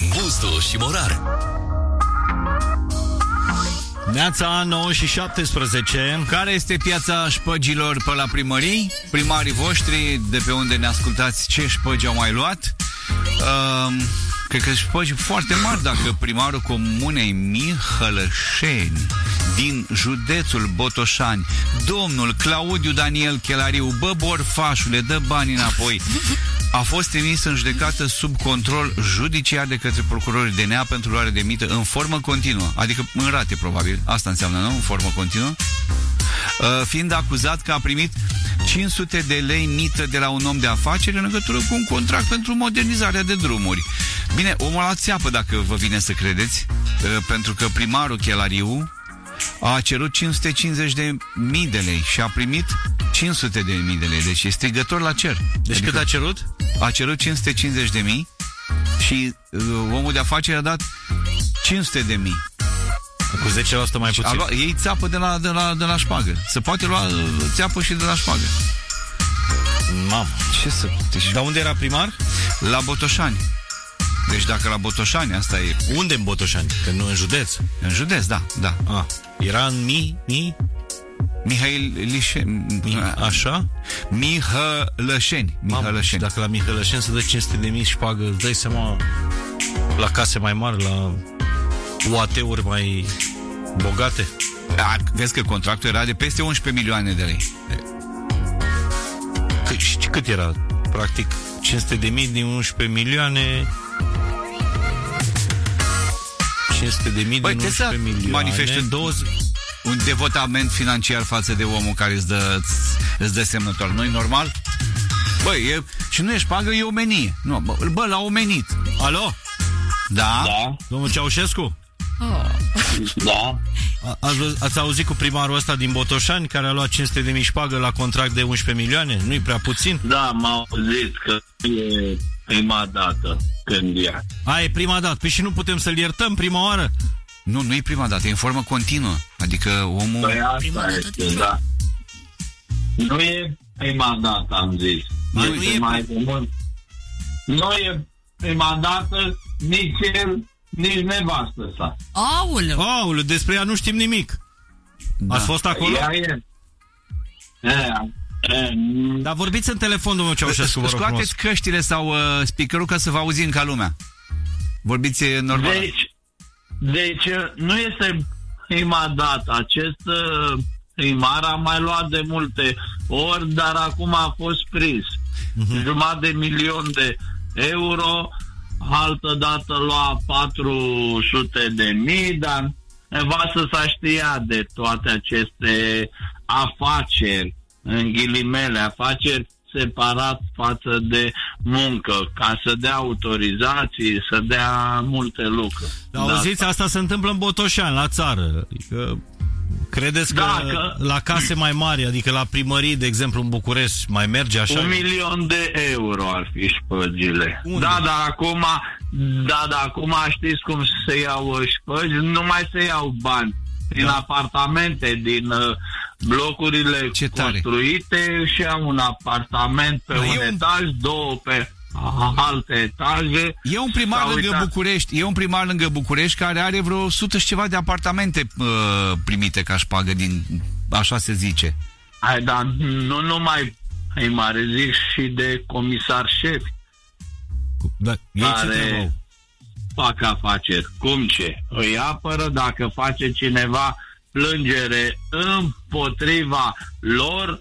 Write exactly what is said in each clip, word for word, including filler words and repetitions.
Bustu și Morar. Neața, nouă și șaptesprezece. Care este piața șpăgilor pe la primării? Primarii voștri, de pe unde ne ascultați, ce șpăgi au mai luat? Uh, cred că șpăgi foarte mari, dacă primarul comunei Mihălășeni din județul Botoșani, domnul Claudiu Daniel Chelariu, bă, borfașule, dă banii înapoi, a fost trimis în judecată sub control judiciar de către procurorii D N A pentru luare de mită în formă continuă, adică în rate probabil, asta înseamnă, nu? În formă continuă, uh, fiind acuzat că a primit cinci sute de lei mită de la un om de afaceri în legătură cu un contract pentru modernizarea de drumuri. Bine, omul la țeapă, dacă vă vine să credeți, uh, pentru că primarul Chelariu a cerut cinci sute cincizeci de mii de lei și a primit cinci sute de mii de lei. Deci e strigător la cer. Deci adică cât a cerut? A cerut cinci sute cincizeci de mii și uh, omul de afaceri a dat cinci sute de mii. Cu zece la sută mai puțin. Lua, ei țeapă de la, de, la, de la șpagă. Se poate lua țeapă și de la șpagă. Mamă. Ce să... Deci... Dar unde era primar? La Botoșani. Deci dacă la Botoșani, asta e... Unde în Botoșani? Că nu în județ. În județ, da, da. Ah, era în Mi... Mi... Mihail Lișeni. Așa? Mihălășeni. Mihălășeni. Dacă la Mihălășeni se dă cinci sute de mii și pagă, îți dai seama, la case mai mari, la U A T-uri mai bogate. A, vezi că contractul era de peste unsprezece milioane de lei. C- și cât era? Practic cinci sute de mii din unsprezece milioane... cinci sute de mii din unsprezece milioane... Manifestă douăzeci un devotament financiar față de omul care îți dă, îți dă semnător. Nu-i normal? Băi, e, și nu e șpagă, e omenie. Nu, bă, bă, l-a omenit. Alo? Da? Da. Domnul Ceaușescu? Oh. Da. A, ați, ați auzit cu primarul ăsta din Botoșani care a luat cinci sute de mii șpagă la contract de unsprezece milioane? Nu-i prea puțin? Da, m-au auzit că e prima dată când e. A, e prima dată. Păi și nu putem să-l iertăm prima oară? Nu, nu e prima dată, e în formă continuă. Adică omul... Păi asta este, da. Nu e prima dată, am zis. Nu, nu e mai de mult. Nu e prima dată, nici el, nici nevastă sa. Aoleu! Aoleu, despre ea nu știm nimic. Da. Ați fost acolo? Ea e. E, e, Dar vorbiți în telefon, domnul Ceaușescu, vă rog frumos. Scoateți căștile sau uh, speakerul ca să vă auzim ca lumea. Vorbiți normal. Deci, deci nu este prima dată. Acest uh, primar a mai luat de multe ori, dar acum a fost prins. Uh-huh. Jumătate de milion de euro, altă dată lua patru sute de mii, dar nevastă s-a știa de toate aceste afaceri, în ghilimele, afaceri separat față de muncă, ca să dea autorizații, să dea multe lucruri. Dar auziți, asta se întâmplă în Botoșani, la țară. Adică, credeți că, da, că la case mai mari, adică la primării, de exemplu, în București, mai merge așa? Un milion de euro ar fi șpăgile. Unde? Da, dar acum, da, dar acum știți cum se iau șpăgi? Nu mai se iau bani din da. apartamente, din uh, blocurile Ce construite și au un apartament pe da, un un... etaj, două pe alte etaje. E un primar lângă uitat... București, e un primar lângă București care are vreo sută și ceva de apartamente uh, primite ca șpagă din, așa se zice. Hai, dar nu numai primare, zic și de comisar șefi. Da, care fac afaceri. Cum ce? Îi apără dacă face cineva plângere împotriva lor,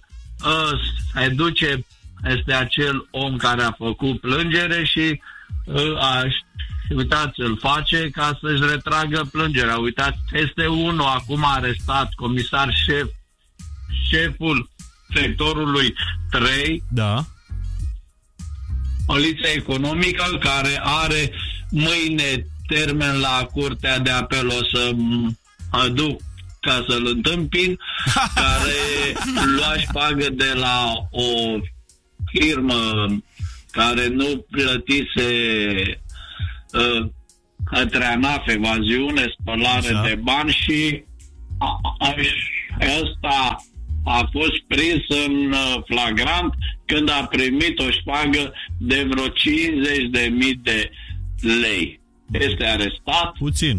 se duce, este acel om care a făcut plângere și a, uitați, îl face ca să-și retragă plângerea. Uitați, este unul acum arestat, comisar șef, șeful sectorului trei, da. Poliția Economică, care are mâine termen la Curtea de Apel, o să aduc ca să-l întâmpin, care lua șpagă de la o firmă care nu plătise uh, către ANAF, evaziune, spălare Așa. de bani și a, a, ăsta a fost prins în flagrant când a primit o șpagă de vreo cincizeci de mii de lei. este arestat. Puțin.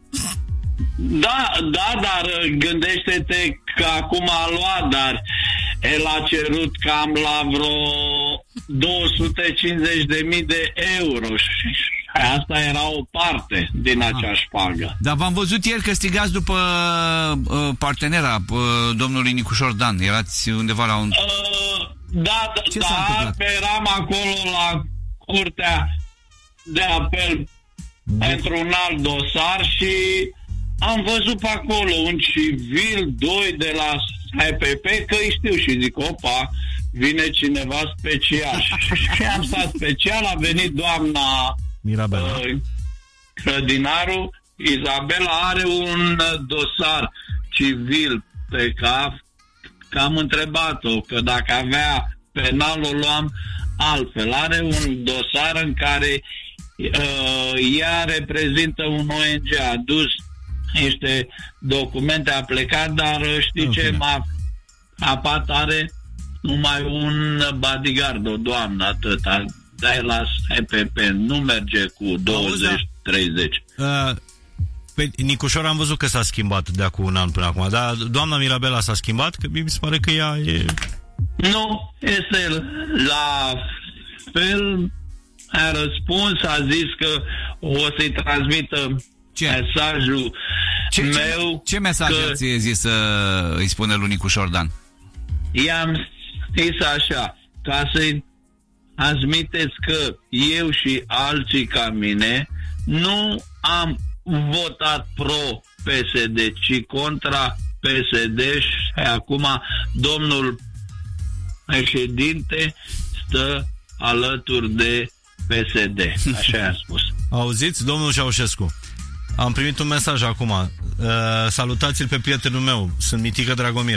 Da, da, dar gândește-te că acum a luat, dar el a cerut cam la vreo două sute cincizeci de mii de euro și asta era o parte din acea șpagă. Dar v-am văzut ieri că strigați după uh, partenera uh, domnului Nicușor Dan. Erați undeva la un... Uh, da, Ce da, eram acolo la curtea de apel de... pentru un alt dosar și am văzut pe acolo un civil, doi de la H P P, că îi știu și zic, opa, vine cineva special. Și am stat special, a venit doamna Mirabela. uh, grădinarul, Izabela are un dosar civil pe cap, că am întrebat-o că dacă avea penal o luam altfel. Are un dosar în care uh, ea reprezintă un O N G, a dus niște documente, a plecat, dar știi în ce fine. m-a apat, are numai un bodyguard, o doamnă, atâta. Dai la H P P, nu merge cu douăzeci treizeci. Uh, pe Nicușor am văzut că s-a schimbat de acum un an până acum, dar doamna Mirabela s-a schimbat, că mi se pare că ea e... Nu, este la fel, a răspuns, a zis că o să-i transmită Ce? mesajul Ce, meu. ce, ce mesaj că ați zis să îi spune lui Nicușor Dan? i-am zis așa, ca să-i transmiteți că eu și alții ca mine nu am votat pro-P S D, ci contra P S D și acum domnul președinte stă alături de P S D. Așa am spus. Auziți, domnul Ceaușescu? Am primit un mesaj acum. Uh, salutați-l pe prietenul meu. Sunt Mitică Dragomir.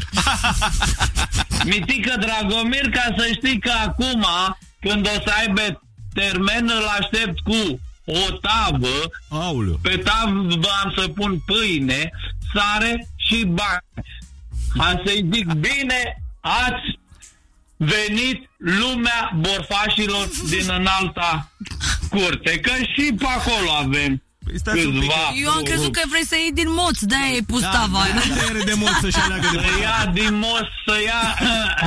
Mitică Dragomir, ca să știi că acum, când o să aibă termen, îl aștept cu o tavă. Aoleu. Pe tavă am să pun pâine, sare și bani. Am să-i zic, bine ați venit lumea borfașilor din înalta curte, că și pe acolo avem câțiva. Eu am crezut că vrei să iei din moț, de-aia ai pus Da, tava aia. da, are de mult să-și aleagă de Să ia din moț, să ia...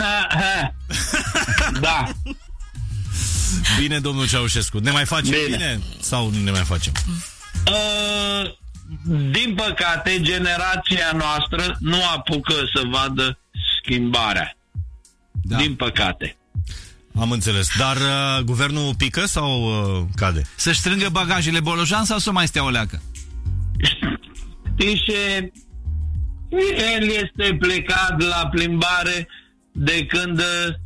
Da. Bine, domnul Ceaușescu. Ne mai facem bine, bine sau nu ne mai facem? Uh, din păcate, generația noastră nu apucă să vadă schimbarea. Da. Din păcate. Am înțeles. Dar uh, guvernul pică sau uh, cade? Să-și strângă bagajele Bolojan sau să mai stea o leacă? Știi ce? El este plecat la plimbare de când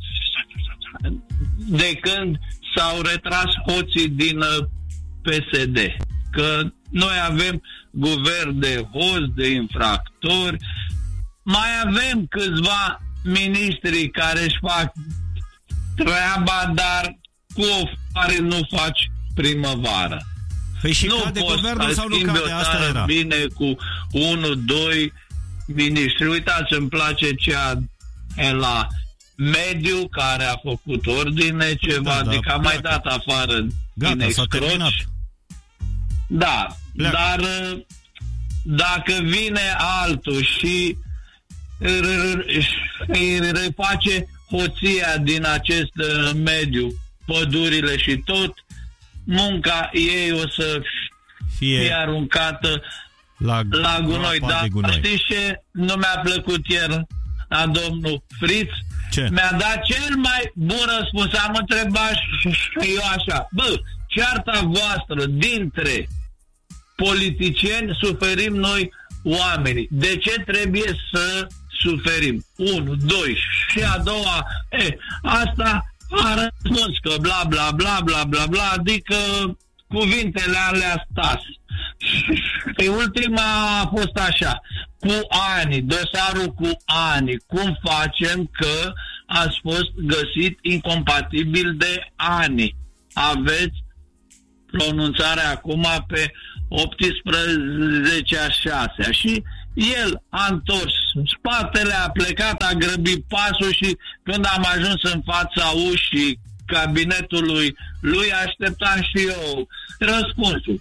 de când s-au retras hoții din P S D. Că noi avem guvern de hoți, de infractori, mai avem câțiva miniștri care își fac treaba, dar cu o care nu faci primăvară. Păi și Nu cade poți guvernul să sau nu schimbi cade? o Asta țară era. bine cu unu, doi miniștri. Uitați, îmi place cea la mediu care a făcut ordine, ceva, Da, da, adică a mai pleacă. dat afară Gata, din s-a terminat. excroci. Da, Pleacă. dar dacă vine altul și îi reface hoția din acest mediu, pădurile și tot, munca ei o să Fie fie aruncată la, la gunoi. groapa Dar de gunoi. știți ce nu mi-a plăcut ieri la domnul Fritz? Ce? Mi-a dat cel mai bun răspuns. Am întrebat și eu așa, bă, cearta voastră dintre politicieni suferim noi oamenii. De ce trebuie să suferim? Unu, doi. Și a doua, e, asta a răspuns că bla bla bla bla bla bla, adică cuvintele alea stas. Și ultima a fost așa, cu ani, dosarul cu ani, cum facem că ați fost găsit incompatibil de ani? Aveți pronunțarea acum pe optsprezece a șasea și el a întors spatele, a plecat, a grăbit pasul și când am ajuns în fața ușii cabinetului lui, așteptam și eu răspunsul.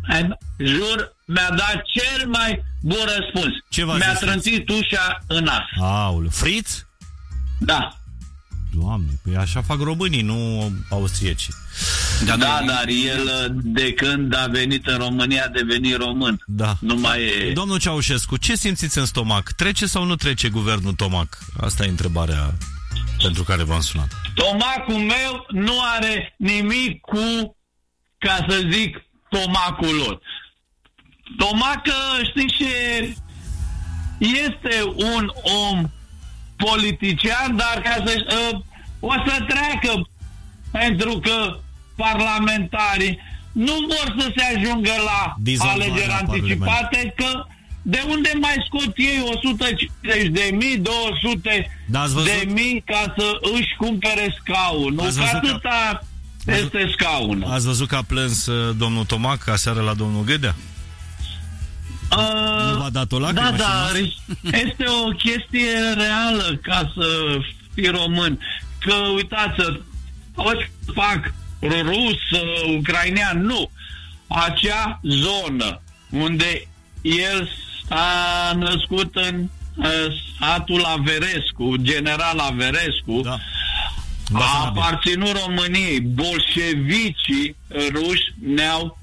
Jur, mi-a dat cel mai bun răspuns. Ce v-a Mi-a zis? trântit ușa în nas. Aoleu, Fritz? Da. Doamne, păi așa fac românii, nu austriecii. Da, da, dar el de când a venit în România a devenit român. Da. Nu mai e... Domnul Ceaușescu, ce simțiți în stomac? Trece sau nu trece guvernul Tomac? Asta e întrebarea pentru care v-am sunat. Tomacul meu nu are nimic cu, ca să zic, tomacul lor. Tomac, știi ce, este un om politician, dar ca să uh, o să treacă, pentru că parlamentarii nu vor să se ajungă la Dizolvarea alegeri anticipate, că de unde mai scot ei o sută cincizeci de mii, două sute de mii ca să își cumpere scaunul? Că atâta că... este scaunul. Ați văzut că a plâns uh, domnul Tomac aseară la domnul Gâdea? Uh, nu v-a dat o lacrimă? Da, da, este o chestie reală ca să fii român. Că, uitați, orice fac rus, ucrainean, nu. Acea zonă unde el s-a născut în uh, satul Averescu, general Averescu, da. A aparținut României. Bolșevicii ruși ne-au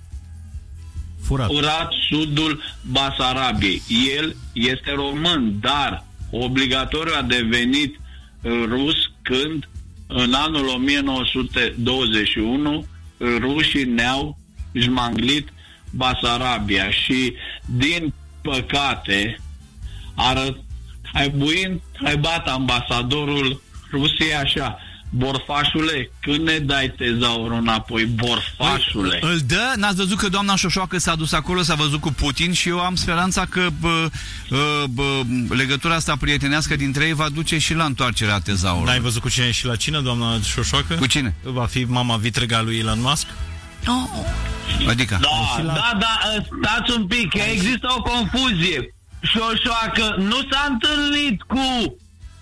furat. furat sudul Basarabiei. El este român, dar obligatoriu a devenit rus când în anul o mie nouă sute douăzeci și unu rușii ne-au jmanglit Basarabia și din păcate arăt, trebuind ai bat ambasadorul Rusiei așa: borfașule, când ne dai tezaurul înapoi, borfașule? Îl dă? N-ați văzut că doamna Șoșoacă s-a dus acolo, s-a văzut cu Putin și eu am speranța că bă, bă, bă, legătura asta prietenească dintre ei va duce și la întoarcerea tezaurului. N-ai văzut cu cine e și la cină, doamna Șoșoacă? Cu cine? Va fi mama vitrega lui Elon Musk? Oh. Adică? Da, la... da, da, stați un pic, există o confuzie. Șoșoacă nu s-a întâlnit cu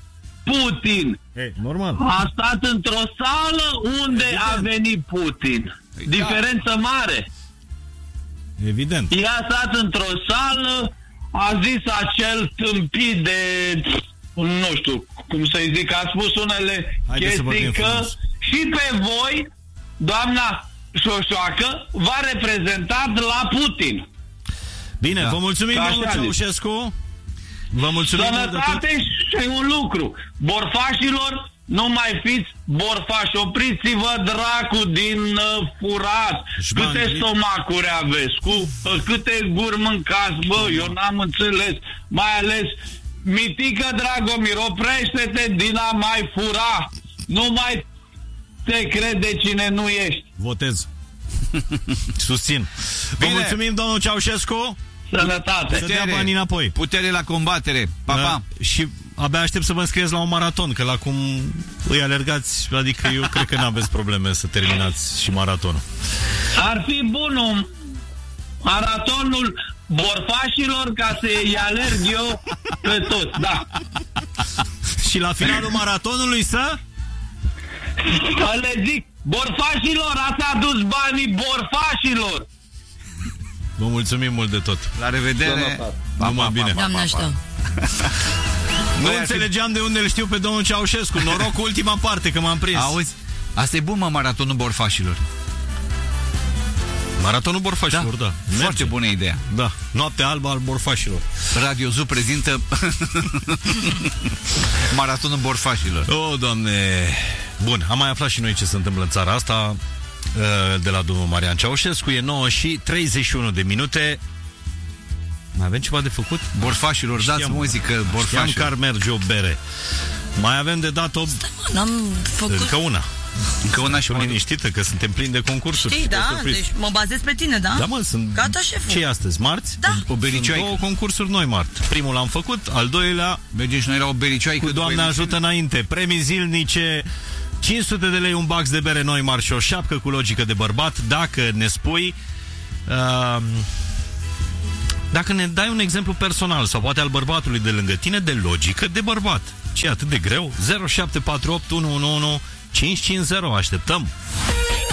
Putin. Hey, normal. A stat într-o sală unde Evident. a venit Putin. Diferență da. mare. Evident. Ea a stat într-o sală, a zis acel tâmpit de, nu știu cum să-i zic, a spus unele Haide chestii că frumos. Și pe voi, doamna Șoșoacă, v-a reprezentat la Putin. Bine, da. Vă mulțumim, domnul Ceaușescu. Vă mulțumim. Sănătate și un lucru. Borfașilor, nu mai fiți borfași. Opriți-vă dracu din uh, furat. Șbani. Câte stomacuri aveți? Cu uh, câte guri mâncați? Bă, eu n-am înțeles. Mai ales Mitică Dragomir, oprește-te din a mai fura. Nu mai te crede cine nu ești. Votez. Susțin. Vă Bine. mulțumim, domnul Ceaușescu. Sănătate. Să dea banii înapoi. Putere la combatere. Pa, pa. Uh, și abia aștept să vă înscrieți la un maraton, că la cum îi alergați, adică eu cred că n-aveți probleme să terminați și maratonul. Ar fi bun un maratonul borfașilor ca să-i alerg eu pe toți, da. Și la finalul maratonului să? Le zic, borfașilor, ați adus banii borfașilor. Vă mulțumim mult de tot. La revedere. Numai bine. Doamne ajută. Nu înțelegeam de unde îl știu pe domnul Ceaușescu. Noroc cu ultima parte, că m-am prins. Auzi, asta e bun, mă, maratonul borfașilor. Maratonul borfașilor, da, da. Foarte bună ideea. Da, noaptea albă al borfașilor. Radio Zoo prezintă maratonul borfașilor. Oh, Doamne. Bun, am mai aflat și noi ce se întâmplă în țara asta de la domnul Marian Ceaușescu. E nouă și treizeci și unu de minute. Mai avem ceva de făcut? Borfașilor, dați Știam, muzică, borfașilor. Știam că ar merge o bere. Mai avem de dat o... N-am făcut... Încă una. Încă una și o liniștită, că suntem plini de concursuri. Știi, da, deci mă bazez pe tine, da? Da, mă, sunt... Gata, șeful. Ce e astăzi? Marți? Da. O bericioaică. Două concursuri noi, Mart. Primul l-am făcut, al doilea... Mergem și noi la o bericioaică. Cu Doamne ajută înainte. Premii zilnice... cinci sute de lei, un bax de bere noi mari și o șapcă cu logică de bărbat. Dacă ne spui uh, dacă ne dai un exemplu personal sau poate al bărbatului de lângă tine de logică de bărbat. Ce e atât de greu? zero șapte patru opt unu unu unu cinci cinci zero. Așteptăm.